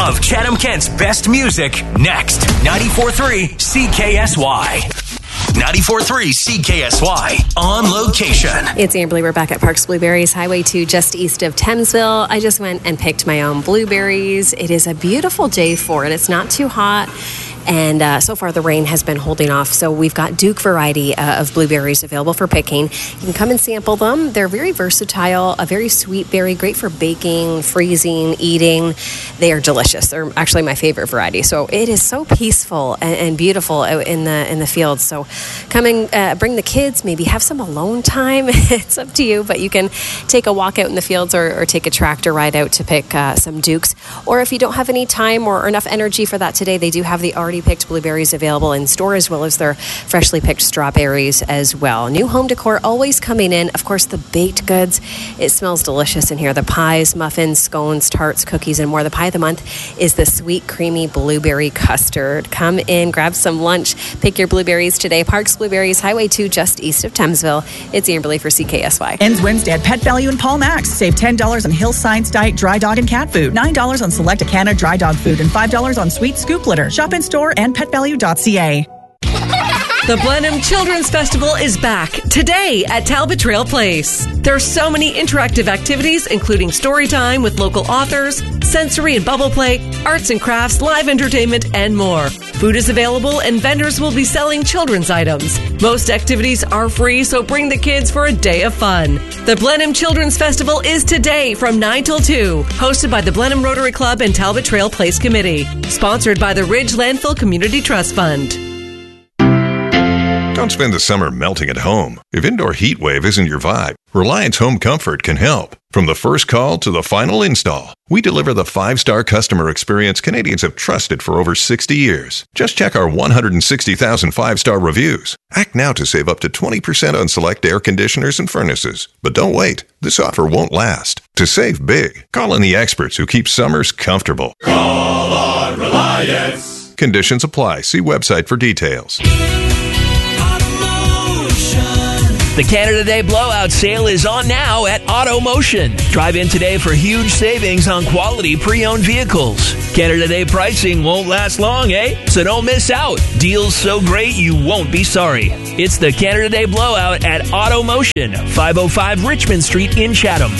of Chatham-Kent's best music next. 94.3 CKSY. 94.3 CKSY on location. It's Amberly. We're back at Parks Blueberries, Highway 2, just east of Thamesville. I just went and picked my own blueberries. It is a beautiful day for it. It's not too hot. And so far, the rain has been holding off. So we've got Duke variety of blueberries available for picking. You can come and sample them. They're very versatile, a very sweet berry, great for baking, freezing, eating. They are delicious. They're actually my favorite variety. So it is so peaceful and beautiful in the fields. So come and bring the kids, maybe have some alone time. It's up to you, but you can take a walk out in the fields or take a tractor ride out to pick some Dukes. Or if you don't have any time or enough energy for that today, they do have the already picked blueberries available in store, as well as their freshly picked strawberries as well. New home decor always coming in. Of course, the baked goods. It smells delicious in here. The pies, muffins, scones, tarts, cookies, and more. The pie of the month is the sweet, creamy blueberry custard. Come in, grab some lunch, pick your blueberries today. Parks Blueberries, Highway 2, just east of Thamesville. It's Amberly for CKSY. Ends Wednesday at Pet Value in Paul Max. Save $10 on Hill Science Diet dry dog and cat food, $9 on select Acana dry dog food, and $5 on sweet scoop litter. Shop in store and petvalue.ca. The Blenheim Children's Festival is back today at Talbot Trail Place. There are so many interactive activities, including story time with local authors, sensory and bubble play, arts and crafts, live entertainment, and more. Food is available and vendors will be selling children's items. Most activities are free, so bring the kids for a day of fun. The Blenheim Children's Festival is today from 9 till 2, hosted by the Blenheim Rotary Club and Talbot Trail Place Committee, sponsored by the Ridge Landfill Community Trust Fund. Don't spend the summer melting at home. If indoor heat wave isn't your vibe, Reliance Home Comfort can help. From the first call to the final install, we deliver the 5-star customer experience Canadians have trusted for over 60 years. Just check our 160,000 5-star reviews. Act now to save up to 20% on select air conditioners and furnaces. But don't wait. This offer won't last. To save big, call on the experts who keep summers comfortable. Call on Reliance. Conditions apply. See website for details. The Canada Day Blowout Sale is on now at AutoMotion. Drive in today for huge savings on quality pre-owned vehicles. Canada Day pricing won't last long, eh? So don't miss out. Deals so great you won't be sorry. It's the Canada Day Blowout at AutoMotion, 505 Richmond Street in Chatham.